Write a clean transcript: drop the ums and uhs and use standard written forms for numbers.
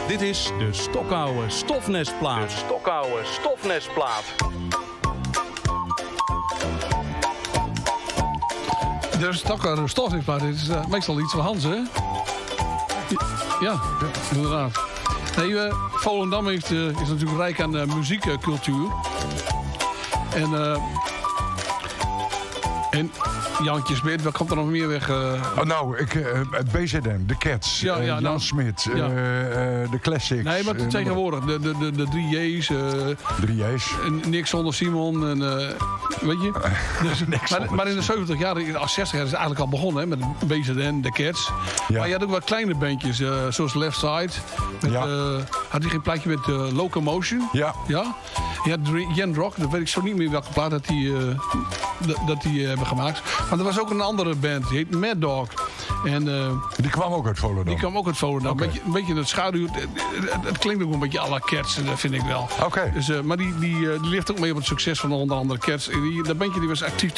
Dit is de Stokoude Stofnestplaat. De Stokoude Stofnestplaat. De Stokoude Stofnestplaat is meestal iets van Hans, hè? Ja, inderdaad. Nee, Volendam is natuurlijk rijk aan muziekcultuur. En Jantje Smit, wat komt er nog meer weg? BZN, de Cats, Jan Smit, de Classics. Nee, maar tegenwoordig, de 3J's. 3J's. Niks zonder Simon, en, weet je? Maar in de 70 jaar, 60 jaar is het eigenlijk al begonnen, hè, met BZN, de Cats. Ja. Maar je had ook wat kleine bandjes, zoals Left Side. Had hij geen plaatje met Locomotion? Ja. Ja? Je had Jen Rock, dat weet ik zo niet meer welke plaat dat die hebben gemaakt. Maar er was ook een andere band, die heet Mad Dog. En, die kwam ook uit Volendam? Okay. Een beetje het schaduw. Het klinkt ook een beetje à la Cats, vind ik wel. Okay. Dus, maar die leeft ook mee op het succes van onder andere Cats. Dat bandje die was actief